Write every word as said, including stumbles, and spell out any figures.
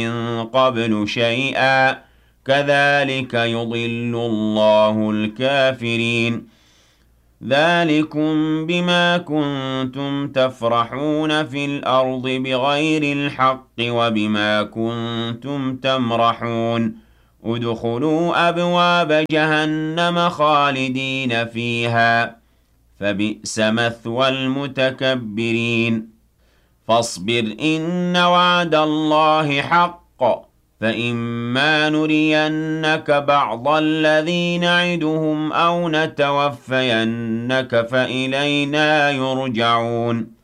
مِن قَبْلُ شَيْئًا ۚ كَذَٰلِكَ يُضِلُّ اللَّهُ الْكَافِرِينَ ذَٰلِكُم بِمَا كُنتُمْ تَفْرَحُونَ فِي الْأَرْضِ بِغَيْرِ الْحَقِّ وَبِمَا كُنتُمْ تَمْرَحُونَ ادْخُلُوا أَبْوَابَ جَهَنَّمَ خَالِدِينَ فِيهَا ۖ فَبِئْسَ مَثْوَى الْمُتَكَبِّرِينَ فَاصْبِرْ إِنَّ وَعْدَ اللَّهِ حَقٌّ ۚ فَإِمَّا نُرِيَنَّكَ بَعْضَ الَّذِي نَعِدُهُمْ أَوْ نَتَوَفَّيَنَّكَ فَإِلَيْنَا يُرْجَعُونَ